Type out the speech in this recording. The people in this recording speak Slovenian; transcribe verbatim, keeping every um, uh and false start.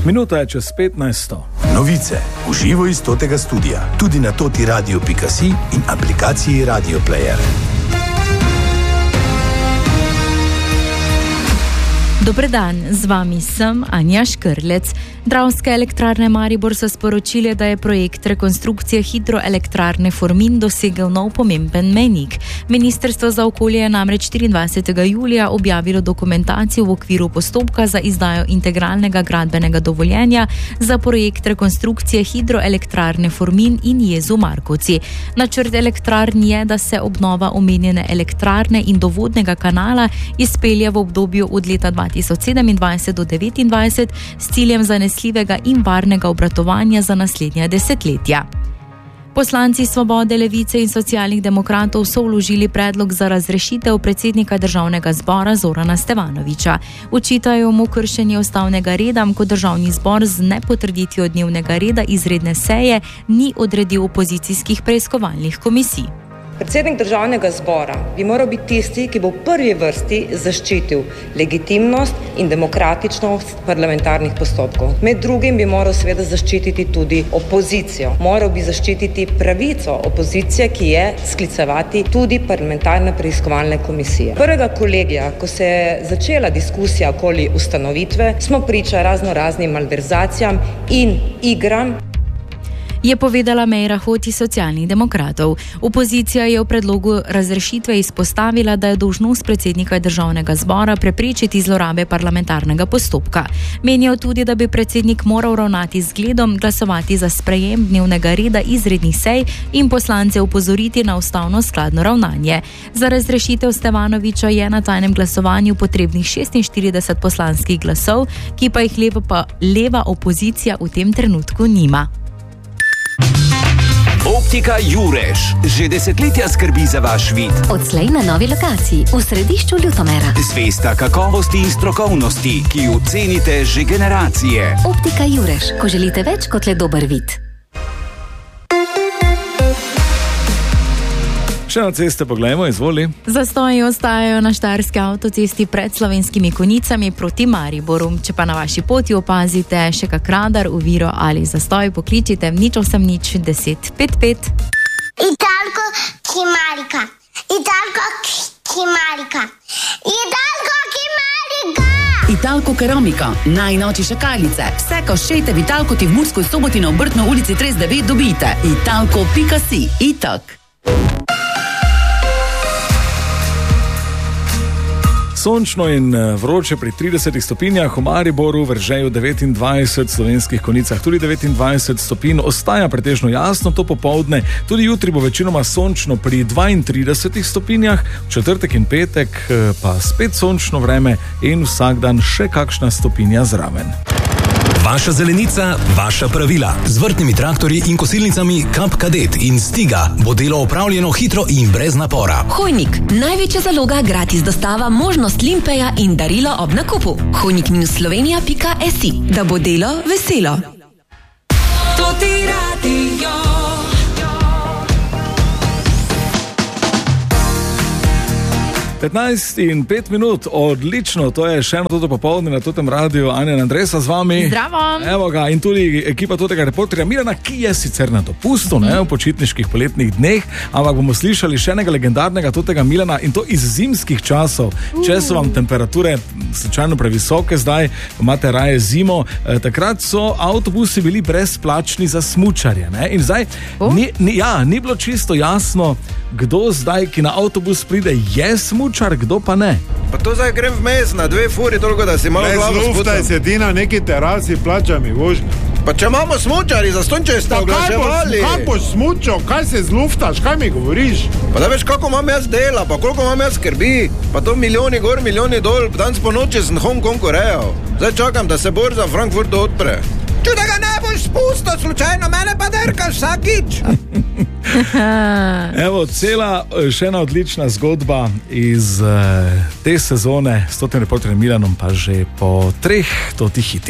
Minuta je čez petnajsto. Novice v živo iz totega studia, tudi na toti radio pika si in aplikaciji Radio Player. Dober dan, z vami sem Anja Škrlec. Dravske elektrarne Maribor so sporočili, da je projekt rekonstrukcije hidroelektrarne Formin dosegel nov pomemben mejnik. Ministrstvo za okolje je namreč štiriindvajsetega julija objavilo dokumentacijo v okviru postopka za izdajo integralnega gradbenega dovoljenja za projekt rekonstrukcije hidroelektrarne Formin in jezu Markovci. Načrt elektrarn je, da se obnova omenjene elektrarne in dovodnega kanala izpelje v obdobju od leta dva tisoč sedemindvajset do devetindvajset s ciljem zanesljivega in varnega obratovanja za naslednja desetletja. Poslanci Svobode, Levice in Socialnih demokratov so vložili predlog za razrešitev predsednika Državnega zbora Zorana Stevanovića. Očitajo mu kršenje ustavnega reda, ko Državni zbor z nepotrditvijo dnevnega reda izredne seje ni odredil opozicijskih preiskovalnih komisij. Predsednik Državnega zbora bi moral biti tisti, ki bo v prvi vrsti zaščitil legitimnost in demokratičnost parlamentarnih postopkov. Med drugim bi moral seveda zaščititi tudi opozicijo. Moral bi zaščititi pravico opozicije, ki je sklicevati tudi parlamentarne preiskovalne komisije. Prvega kolegija, ko se je začela diskusija okoli ustanovitve, smo priča razno raznim malverzacijam in igram, je povedala Meira Hot iz Socialnih demokratov. Opozicija je v predlogu razrešitve izpostavila, da je dolžnost predsednika Državnega zbora preprečiti zlorabe parlamentarnega postopka. Menijo tudi, da bi predsednik moral ravnati z zgledom, glasovati za sprejem dnevnega reda izrednih sej in poslance opozoriti na ustavno skladno ravnanje. Za razrešitev Stevanovića je na tajnem glasovanju potrebnih šestinštirideset poslanskih glasov, ki pa jih leva, pa leva opozicija v tem trenutku nima. Optika Jureš že desetletja skrbi za vaš vid. Odslej na novi lokaciji v središču Ljutomera. Zvesta kakovosti in strokovnosti, ki jo cenite že generacije. Optika Jureš, ko želite več kot le dober vid. Še na ceste poglejmo, izvoli. Zastoji ostajajo na štajerski avtocesti pred Slovenskimi Konjicami proti Mariboru. Če pa na vaši poti opazite še kak radar, oviro ali zastoj, pokličite nič osem nič deset pet pet. Italko Kimarika. Italko Kimarika. Italko Kimarika. Italko Keramika, najnovejše šakalice. Vse, ko šejte v Italko, ti v Murskoj Soboti na Obrtno ulici trideset devet dobite. Italko pika si. Itak. Sončno in vroče pri tridesetih stopinjah, v Mariboru, Veržeju devetindvajset, Slovenskih Konjicah tudi devetindvajset stopinj, ostaja pretežno jasno to popoldne, tudi jutri bo večinoma sončno pri dvaintridesetih stopinjah, v četrtek in petek pa spet sončno vreme in vsak dan še kakšna stopinja zraven. Vaša zelenica, vaša pravila. Z vrtnimi traktorji in kosilnicami Kap Kadet in Stiga bo delo opravljeno hitro in brez napora. Hojnik, največja zaloga, gratis dostava, možnost limpeja in darilo ob nakupu. hojnik minus slovenija pika si, da bo delo veselo. To ti radio. petnajst in pet minut, odlično, to je še eno toto popoldne na totem radiju. Anja in Andresa z vami. Zdravo. Evo ga, in tudi ekipa totega reporterja Milana, ki je sicer na dopustu, ne, v počitniških poletnih dneh, ampak bomo slišali še enega legendarnega totega Milana in to iz zimskih časov. Uh. Če so vam temperature slučajno previsoke zdaj, imate raje zimo, eh, takrat so avtobusi bili brezplačni za smučarje, ne, in zdaj uh. ni, ni, ja, ni bilo čisto jasno, kdo zdaj, ki na avtobus pride, je smučar, kdo pa ne. Pa to zdaj grem vmes na dve furi, toliko da si malo glavo sputam. Zluftaj se ti na neki terasi, plača mi vožnje. Pa če imamo smučari, zastonj če ste oglaševali. Kaj boš smučal, kaj se zluftaš, kaj mi govoriš? Pa da veš, kako imam jaz dela, pa koliko imam jaz skrbi. Pa to milijoni gor, milijoni dol, danes po noči sem Hong Kong urejal. Zdaj čakam, da se borza v Frankfurtu odpre. Če da ga ne boš spustil, slučajno mene pa derkaš vsakič. Evo, cela še ena odlična zgodba iz uh, te sezone s totem reporterjem Milanom, pa že po treh totih hitih.